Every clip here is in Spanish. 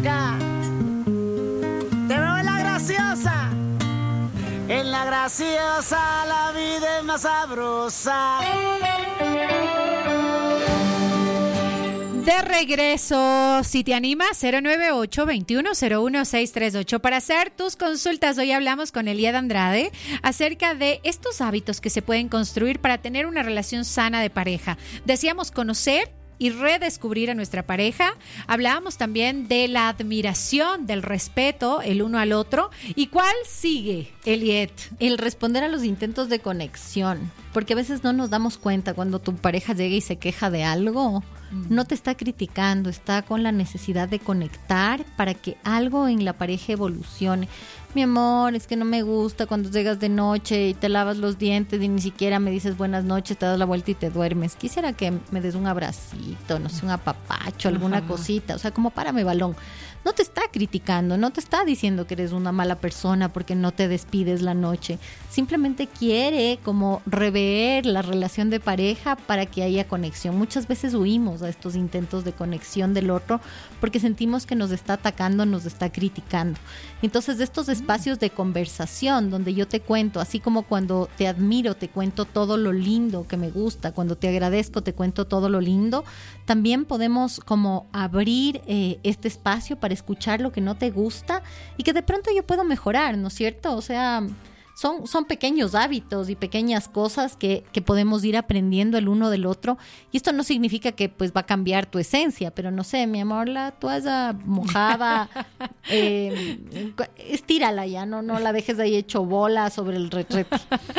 loca. Te veo en la graciosa. En la graciosa la vida es más sabrosa. De regreso, si te animas, 098-2101-638 para hacer tus consultas. Hoy hablamos con Eliad Andrade acerca de estos hábitos que se pueden construir para tener una relación sana de pareja. Decíamos conocer y redescubrir a nuestra pareja. Hablábamos también de la admiración, del respeto el uno al otro. ¿Y cuál sigue, Eliet? El responder a los intentos de conexión, porque a veces no nos damos cuenta cuando tu pareja llega y se queja de algo. No te está criticando, está con la necesidad de conectar para que algo en la pareja evolucione. Mi amor, es que no me gusta cuando llegas de noche y te lavas los dientes y ni siquiera me dices buenas noches, te das la vuelta y te duermes. Quisiera que me des un abracito, no sé, un apapacho, alguna cosita, o sea, como párame balón. No te está criticando, no te está diciendo que eres una mala persona porque no te despides la noche. Simplemente quiere como rever la relación de pareja para que haya conexión. Muchas veces huimos a estos intentos de conexión del otro porque sentimos que nos está atacando, nos está criticando. Entonces, de estos espacios de conversación donde yo te cuento, así como cuando te admiro, te cuento todo lo lindo que me gusta, cuando te agradezco, te cuento todo lo lindo, también podemos como abrir este espacio para escuchar lo que no te gusta y que de pronto yo puedo mejorar, ¿no es cierto? O sea, son pequeños hábitos y pequeñas cosas que podemos ir aprendiendo el uno del otro, y esto no significa que pues va a cambiar tu esencia, pero no sé, mi amor, la toalla mojada, estírala ya, no la dejes ahí hecho bola sobre el retrete.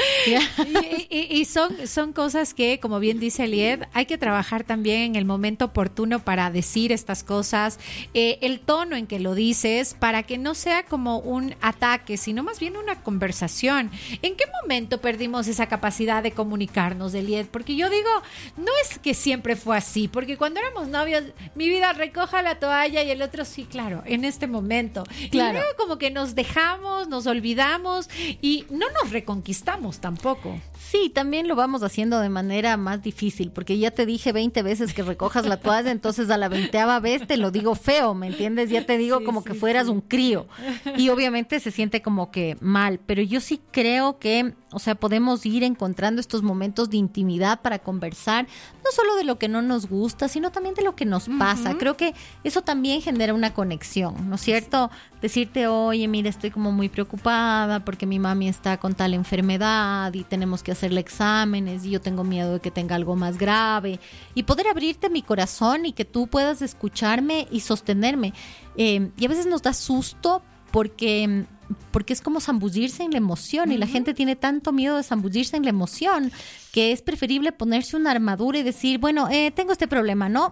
y son cosas que, como bien dice Elied, hay que trabajar también en el momento oportuno para decir estas cosas, el tono en que lo dices, para que no sea como un ataque, sino más bien una conversación. ¿En qué momento perdimos esa capacidad de comunicarnos, Elied? Porque yo digo, no es que siempre fue así, porque cuando éramos novios, mi vida, recoja la toalla, y el otro, sí, claro, en este momento. Claro. Y luego como que nos dejamos, nos olvidamos y no nos reconquistamos tampoco. Sí, también lo vamos haciendo de manera más difícil, porque ya te dije 20 veces que recojas la toalla, entonces a la 20ª vez te lo digo feo, ¿me entiendes? Ya te digo que fueras un crío, y obviamente se siente como que mal, pero yo sí creo que, o sea, podemos ir encontrando estos momentos de intimidad para conversar, no solo de lo que no nos gusta, sino también de lo que nos pasa. Creo que eso también genera una conexión, ¿no es cierto? Decirte, oye, mira, estoy como muy preocupada porque mi mami está con tal enfermedad y tenemos que hacerle exámenes y yo tengo miedo de que tenga algo más grave, y poder abrirte mi corazón y que tú puedas escucharme y sostenerme. Y a veces nos da susto porque es como zambullirse en la emoción, y la gente tiene tanto miedo de zambullirse en la emoción que es preferible ponerse una armadura y decir, bueno, tengo este problema, ¿no?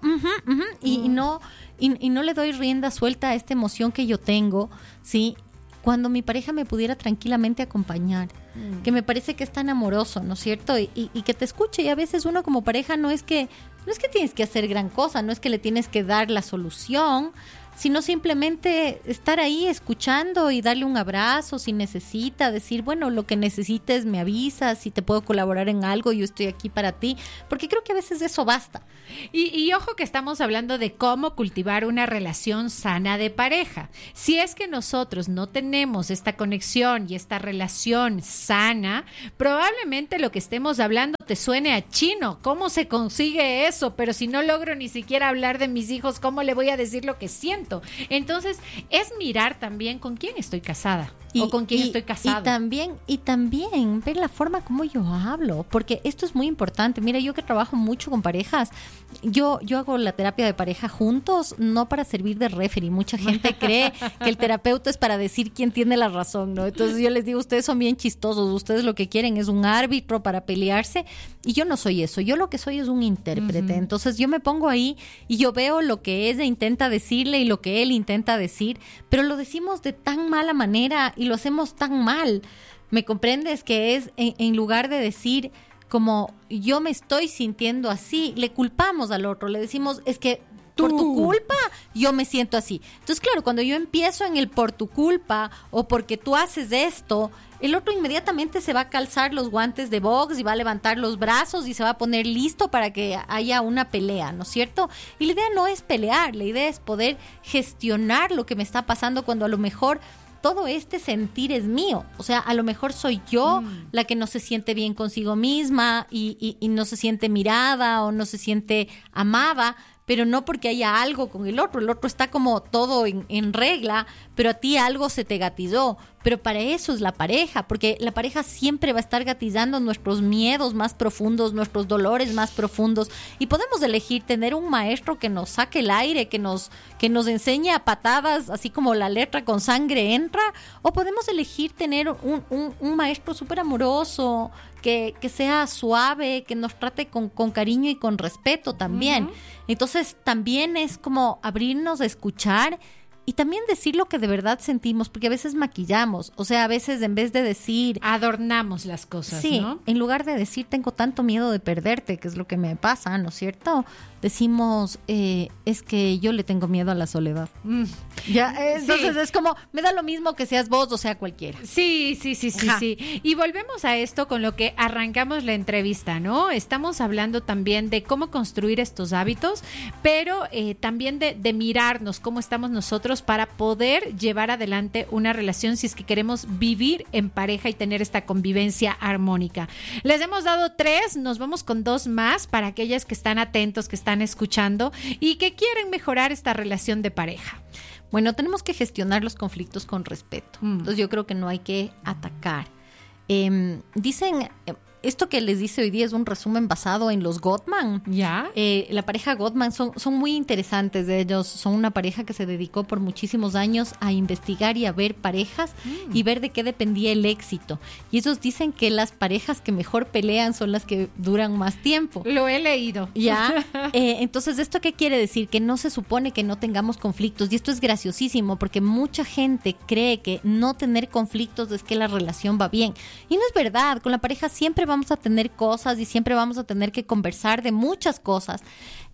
Y no le doy rienda suelta a esta emoción que yo tengo, ¿sí? Cuando mi pareja me pudiera tranquilamente acompañar, que me parece que es tan amoroso, ¿no es cierto? Y que te escuche. Y a veces uno como pareja no es que tienes que hacer gran cosa, no es que le tienes que dar la solución, sino simplemente estar ahí escuchando y darle un abrazo si necesita, decir, bueno, lo que necesites me avisas, si te puedo colaborar en algo, yo estoy aquí para ti, porque creo que a veces eso basta. Y ojo que estamos hablando de cómo cultivar una relación sana de pareja. Si es que nosotros no tenemos esta conexión y esta relación sana, probablemente lo que estemos hablando te suene a chino. ¿Cómo se consigue eso? Pero si no logro ni siquiera hablar de mis hijos, ¿cómo le voy a decir lo que siento? Entonces, es mirar también con quién estoy casada o con quién estoy casado. Y también ver la forma como yo hablo, porque esto es muy importante. Mira, yo que trabajo mucho con parejas, yo hago la terapia de pareja juntos, no para servir de referee. Mucha gente cree que el terapeuta es para decir quién tiene la razón, ¿no? Entonces yo les digo, ustedes son bien chistosos, ustedes lo que quieren es un árbitro para pelearse, y yo no soy eso. Yo lo que soy es un intérprete. Entonces yo me pongo ahí y yo veo lo que ella intenta decirle y lo que él intenta decir, pero lo decimos de tan mala manera y lo hacemos tan mal. ¿Me comprendes? Que es en lugar de decir como yo me estoy sintiendo así, le culpamos al otro, le decimos es que Por tu culpa, yo me siento así. Entonces, claro, cuando yo empiezo en el por tu culpa o porque tú haces esto, el otro inmediatamente se va a calzar los guantes de box y va a levantar los brazos y se va a poner listo para que haya una pelea, ¿no es cierto? Y la idea no es pelear, la idea es poder gestionar lo que me está pasando cuando a lo mejor todo este sentir es mío. O sea, a lo mejor soy yo la que no se siente bien consigo misma y no se siente mirada o no se siente amada, pero no porque haya algo con el otro está como todo en regla, pero a ti algo se te gatilló. Pero para eso es la pareja, porque la pareja siempre va a estar gatillando nuestros miedos más profundos, nuestros dolores más profundos, y podemos elegir tener un maestro que nos saque el aire, que nos enseñe a patadas, así como la letra con sangre entra, o podemos elegir tener un maestro súper amoroso, que sea suave, que nos trate con cariño y con respeto también. Entonces también es como abrirnos a escuchar y también decir lo que de verdad sentimos, porque a veces maquillamos, o sea, a veces en vez de decir... adornamos las cosas, sí, ¿no? En lugar de decir tengo tanto miedo de perderte, que es lo que me pasa, ¿no es cierto? Decimos, es que yo le tengo miedo a la soledad. Ya, entonces es como, me da lo mismo que seas vos o sea cualquiera. Sí. Y volvemos a esto con lo que arrancamos la entrevista, ¿no? Estamos hablando también de cómo construir estos hábitos, pero también de mirarnos cómo estamos nosotros para poder llevar adelante una relación si es que queremos vivir en pareja y tener esta convivencia armónica. Les hemos dado 3, nos vamos con 2 más para aquellas que están atentos, que están escuchando y que quieren mejorar esta relación de pareja. Bueno, tenemos que gestionar los conflictos con respeto. Entonces yo creo que no hay que atacar. Dicen, esto que les dice hoy día es un resumen basado en los Gottman. ¿Ya? La pareja Gottman son muy interesantes. Ellos son una pareja que se dedicó por muchísimos años a investigar y a ver parejas y ver de qué dependía el éxito. Y ellos dicen que las parejas que mejor pelean son las que duran más tiempo. Lo he leído. ¿Ya? Entonces, ¿esto qué quiere decir? Que no se supone que no tengamos conflictos. Y esto es graciosísimo porque mucha gente cree que no tener conflictos es que la relación va bien. Y no es verdad. Con la pareja siempre vamos a tener cosas y siempre vamos a tener que conversar de muchas cosas,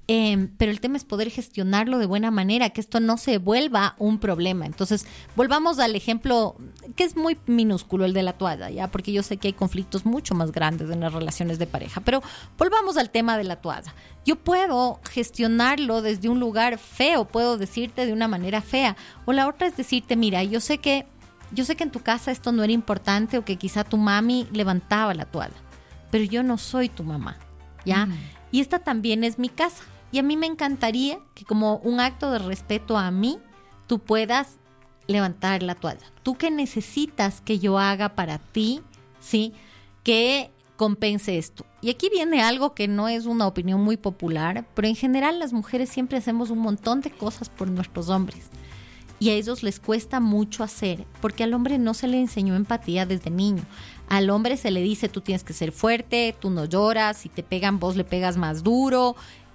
pero el tema es poder gestionarlo de buena manera, que esto no se vuelva un problema. Entonces, volvamos al ejemplo que es muy minúsculo, el de la toalla, ¿ya? Porque yo sé que hay conflictos mucho más grandes en las relaciones de pareja, pero volvamos al tema de la toalla. Yo puedo gestionarlo desde un lugar feo, puedo decirte de una manera fea, o la otra es decirte, mira, yo sé que en tu casa esto no era importante o que quizá tu mami levantaba la toalla, pero yo no soy tu mamá, ¿ya? Y esta también es mi casa. Y a mí me encantaría que como un acto de respeto a mí, tú puedas levantar la toalla. ¿Tú qué necesitas que yo haga para ti, sí? Que compense esto. Y aquí viene algo que no es una opinión muy popular, pero en general las mujeres siempre hacemos un montón de cosas por nuestros hombres. Y a ellos les cuesta mucho hacer, porque al hombre no se le enseñó empatía desde niño. Al hombre se le dice, tú tienes que ser fuerte, tú no lloras, si te pegan vos le pegas más duro,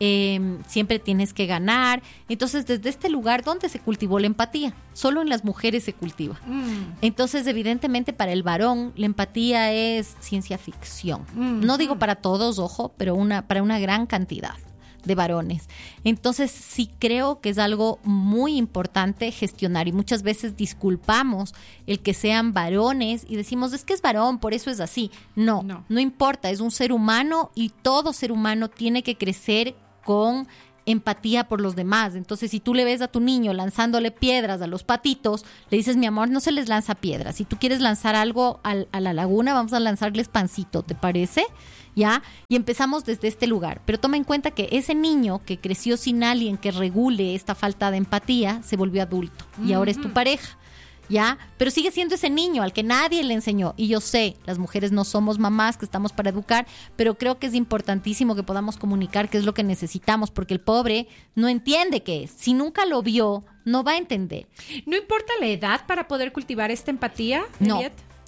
siempre tienes que ganar. Entonces, desde este lugar, ¿dónde se cultivó la empatía? Solo en las mujeres se cultiva. Entonces, evidentemente, para el varón, la empatía es ciencia ficción. No digo para todos, ojo, pero para una gran cantidad de varones. Entonces sí creo que es algo muy importante gestionar y muchas veces disculpamos el que sean varones y decimos es que es varón, por eso es así. No importa, es un ser humano y todo ser humano tiene que crecer con empatía por los demás. Entonces si tú le ves a tu niño lanzándole piedras a los patitos, le dices mi amor, no se les lanza piedras. Si tú quieres lanzar algo a la laguna, vamos a lanzarles pancito, ¿te parece? ¿Ya? Y empezamos desde este lugar. Pero toma en cuenta que ese niño que creció sin alguien que regule esta falta de empatía, se volvió adulto y ahora es tu pareja, ¿ya? Pero sigue siendo ese niño al que nadie le enseñó. Y yo sé, las mujeres no somos mamás, que estamos para educar, pero creo que es importantísimo que podamos comunicar qué es lo que necesitamos, porque el pobre no entiende qué es. Si nunca lo vio, no va a entender. ¿No importa la edad para poder cultivar esta empatía, No. Eliette?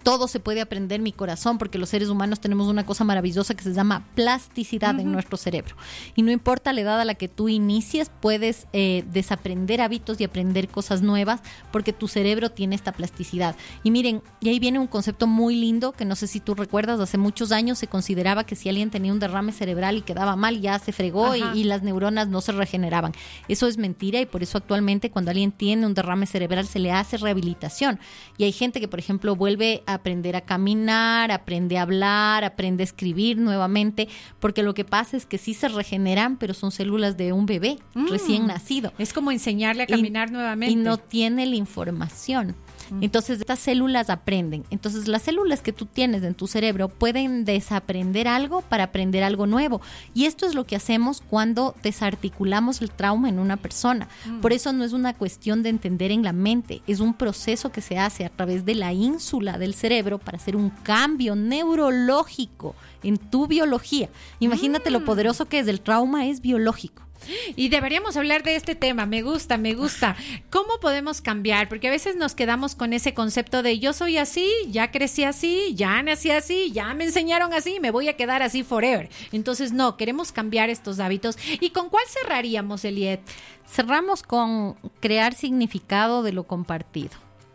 todo se puede aprender, mi corazón, porque los seres humanos tenemos una cosa maravillosa que se llama plasticidad en nuestro cerebro. Y no importa la edad a la que tú inicies, puedes desaprender hábitos y aprender cosas nuevas porque tu cerebro tiene esta plasticidad. Y miren, y ahí viene un concepto muy lindo que no sé si tú recuerdas, hace muchos años se consideraba que si alguien tenía un derrame cerebral y quedaba mal, ya se fregó y las neuronas no se regeneraban. Eso es mentira y por eso actualmente cuando alguien tiene un derrame cerebral se le hace rehabilitación. Y hay gente que, por ejemplo, vuelve a aprender a caminar, aprende a hablar, aprende a escribir nuevamente, porque lo que pasa es que sí se regeneran, pero son células de un bebé recién nacido. Es como enseñarle a caminar nuevamente. Y no tiene la información. Entonces estas células aprenden. Entonces las células que tú tienes en tu cerebro pueden desaprender algo para aprender algo nuevo. Y esto es lo que hacemos cuando desarticulamos el trauma en una persona. Por eso no es una cuestión de entender en la mente, es un proceso que se hace a través de la ínsula del cerebro para hacer un cambio neurológico en tu biología. Imagínate lo poderoso que es, el trauma es biológico. Y deberíamos hablar de este tema, me gusta. ¿Cómo podemos cambiar? Porque a veces nos quedamos con ese concepto de yo soy así, ya crecí así, ya nací así, ya me enseñaron así, me voy a quedar así forever. Entonces no, queremos cambiar estos hábitos. ¿Y con cuál cerraríamos, Eliet? Cerramos con crear significado de lo compartido.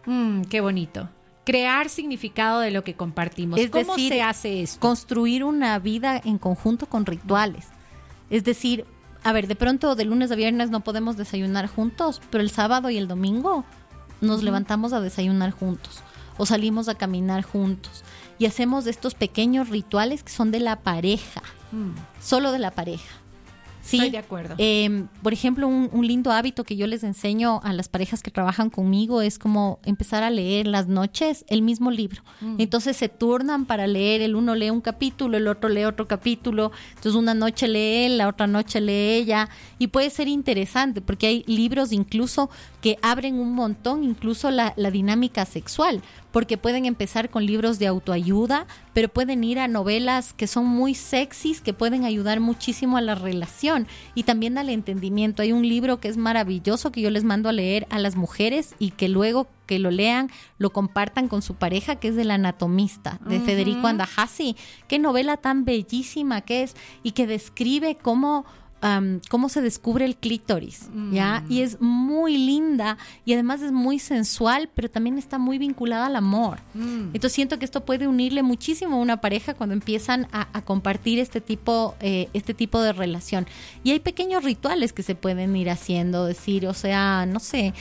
Qué bonito. Crear significado de lo que compartimos. ¿Cómo se hace esto? Construir una vida en conjunto con rituales. Es decir, a ver, de pronto de lunes a viernes no podemos desayunar juntos, pero el sábado y el domingo nos levantamos a desayunar juntos o salimos a caminar juntos y hacemos estos pequeños rituales que son de la pareja, solo de la pareja. Sí, estoy de acuerdo. Por ejemplo, un lindo hábito que yo les enseño a las parejas que trabajan conmigo es como empezar a leer las noches el mismo libro. Entonces se turnan para leer, el uno lee un capítulo, el otro lee otro capítulo, entonces una noche lee él, la otra noche lee ella, y puede ser interesante porque hay libros incluso que abren un montón, incluso la dinámica sexual, porque pueden empezar con libros de autoayuda, pero pueden ir a novelas que son muy sexys, que pueden ayudar muchísimo a la relación y también al entendimiento. Hay un libro que es maravilloso que yo les mando a leer a las mujeres y que luego que lo lean, lo compartan con su pareja, que es El Anatomista, de Federico Andajasi. Qué novela tan bellísima que es y que describe cómo se descubre el clítoris, ¿ya? Y es muy linda y además es muy sensual, pero también está muy vinculada al amor. Entonces siento que esto puede unirle muchísimo a una pareja cuando empiezan a compartir este tipo de relación. Y hay pequeños rituales que se pueden ir haciendo, decir, o sea, no sé,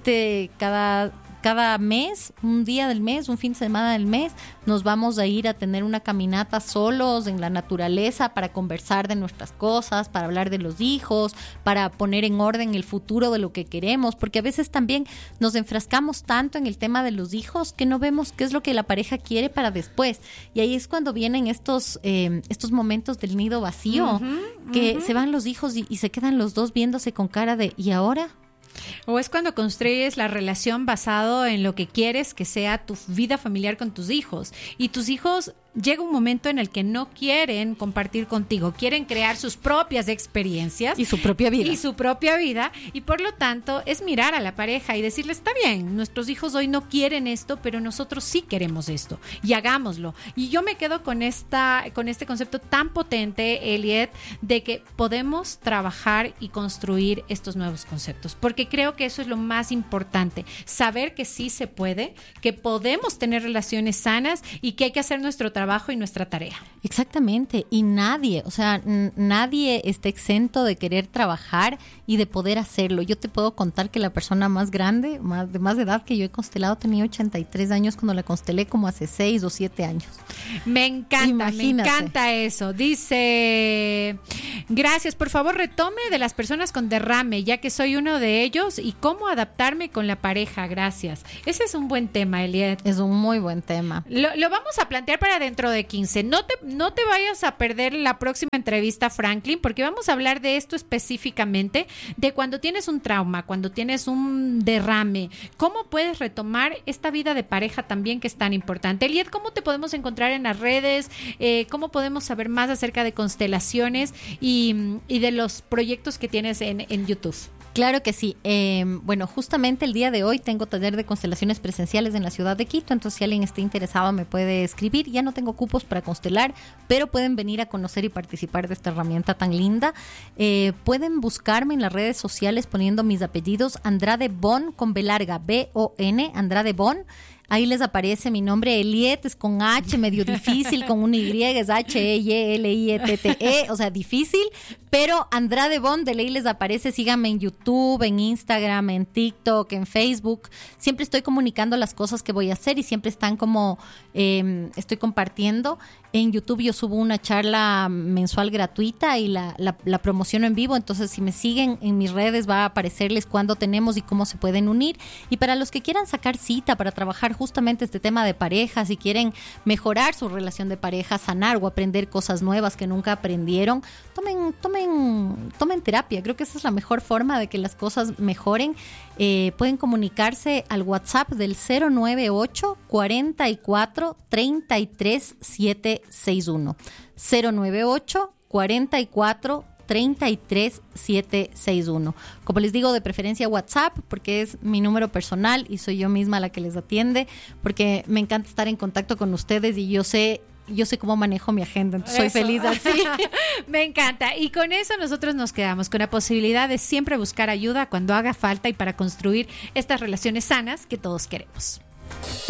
cada mes, un día del mes, un fin de semana del mes, nos vamos a ir a tener una caminata solos en la naturaleza para conversar de nuestras cosas, para hablar de los hijos, para poner en orden el futuro de lo que queremos, porque a veces también nos enfrascamos tanto en el tema de los hijos que no vemos qué es lo que la pareja quiere para después. Y ahí es cuando vienen estos momentos del nido vacío, que se van los hijos y se quedan los dos viéndose con cara de ¿y ahora? O es cuando construyes la relación basado en lo que quieres que sea tu vida familiar con tus hijos. Y tus hijos llega un momento en el que no quieren compartir contigo, quieren crear sus propias experiencias. Y su propia vida. Y por lo tanto es mirar a la pareja y decirle, está bien, nuestros hijos hoy no quieren esto, pero nosotros sí queremos esto y hagámoslo. Y yo me quedo con este concepto tan potente, Eliet, de que podemos trabajar y construir estos nuevos conceptos, porque creo que eso es lo más importante, saber que sí se puede, que podemos tener relaciones sanas y que hay que hacer nuestro trabajo y nuestra tarea. Exactamente, y nadie está exento de querer trabajar y de poder hacerlo. Yo te puedo contar que la persona más grande, de más edad que yo he constelado, tenía 83 años cuando la constelé, como hace 6 o 7 años. Me encanta eso. Dice, gracias, por favor retome de las personas con derrame, ya que soy uno de ellos, y cómo adaptarme con la pareja, gracias. Ese es un buen tema, Eliet. Es un muy buen tema. Lo vamos a plantear para dentro de 15. No te vayas a perder la próxima entrevista, Franklin, porque vamos a hablar de esto específicamente, de cuando tienes un trauma, cuando tienes un derrame, cómo puedes retomar esta vida de pareja también, que es tan importante. Eliet, ¿cómo te podemos encontrar en las redes? ¿Cómo podemos saber más acerca de constelaciones y de los proyectos que tienes en YouTube? Claro que sí. Bueno, justamente el día de hoy tengo taller de constelaciones presenciales en la ciudad de Quito, entonces si alguien esté interesado me puede escribir. Ya no tengo cupos para constelar, pero pueden venir a conocer y participar de esta herramienta tan linda. Pueden buscarme en las redes sociales poniendo mis apellidos, Andrade Bon con B larga, B-O-N, Andrade Bon. Ahí les aparece mi nombre, Eliet, es con H, medio difícil, con una Y, es H-E-Y-L-I-E-T-T-E, o sea, difícil, pero Andrade Bon, de ley les aparece. Síganme en YouTube, en Instagram, en TikTok, en Facebook. Siempre estoy comunicando las cosas que voy a hacer y siempre están como, estoy compartiendo. En YouTube yo subo una charla mensual gratuita y la promociono en vivo, entonces si me siguen en mis redes va a aparecerles cuándo tenemos y cómo se pueden unir. Y para los que quieran sacar cita para trabajar justamente este tema de pareja, si quieren mejorar su relación de pareja, sanar o aprender cosas nuevas que nunca aprendieron, tomen terapia. Creo que esa es la mejor forma de que las cosas mejoren. Pueden comunicarse al WhatsApp del 098 44 33 761 098 44 33 761. Como les digo, de preferencia WhatsApp, porque es mi número personal y soy yo misma la que les atiende, porque me encanta estar en contacto con ustedes y yo sé cómo manejo mi agenda, entonces soy feliz así. Me encanta. Y con eso nosotros nos quedamos con la posibilidad de siempre buscar ayuda cuando haga falta y para construir estas relaciones sanas que todos queremos.